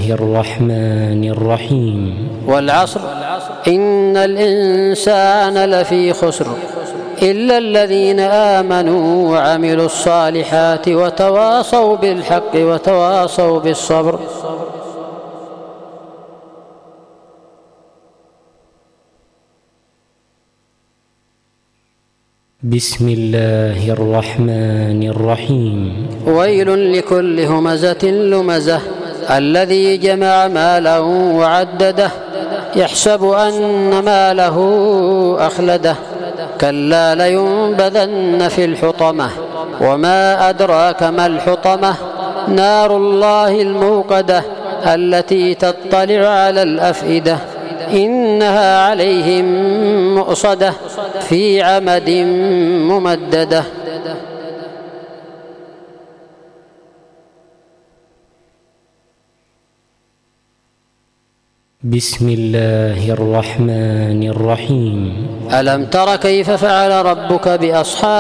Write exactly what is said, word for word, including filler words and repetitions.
الله الرحمن الرحيم والعصر إن الإنسان لفي خسر إلا الذين آمنوا وعملوا الصالحات وتواصوا بالحق وتواصوا بالصبر. بسم الله الرحمن الرحيم ويل لكل همزة لمزة الذي جمع مالا وعدده يحسب أن ماله أخلده كلا لينبذن في الحطمة وما أدراك ما الحطمة نار الله الموقدة التي تطلع على الأفئدة إنها عليهم مؤصدة في عمد ممددة. بسم الله الرحمن الرحيم ألم تر كيف فعل ربك بأصحاب